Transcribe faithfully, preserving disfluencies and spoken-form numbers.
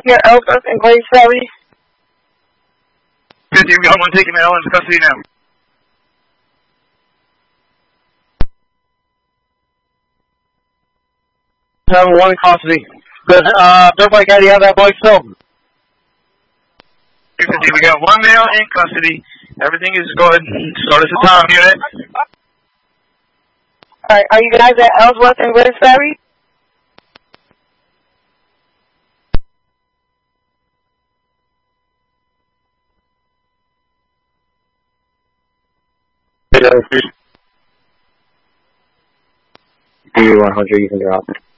near Ellsworth and Grace Ferry? fifty, we got one taking L into custody now. Seven one in custody. Good. Uh, everybody got the other boy still. fifty, we got one male in custody. Everything is good. So this is Tom unit. Alright, are you guys at Ellsworth and Grace Ferry? D one hundred, you can drop.